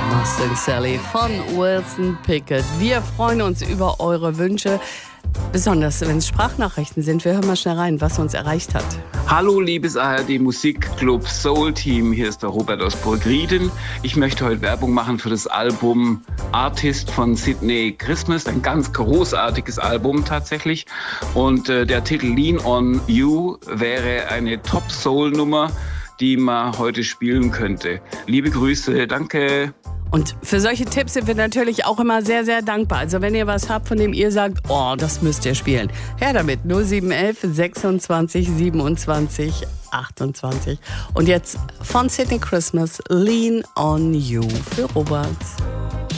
Mustang Sally von Wilson Pickett. Wir freuen uns über eure Wünsche, besonders wenn es Sprachnachrichten sind. Wir hören mal schnell rein, was uns erreicht hat. Hallo liebes ARD Musikclub Soul Team, hier ist der Robert aus Burgrieden. Ich möchte heute Werbung machen für das Album Artist von Sidney Christmas, ein ganz großartiges Album tatsächlich. Und der Titel Lean on You wäre eine Top-Soul-Nummer, die man heute spielen könnte. Liebe Grüße, danke. Und für solche Tipps sind wir natürlich auch immer sehr, sehr dankbar. Also wenn ihr was habt, von dem ihr sagt, oh, das müsst ihr spielen. Her damit, 0711 26 27 28. Und jetzt von Sidney Christmas, Lean on You für Robert.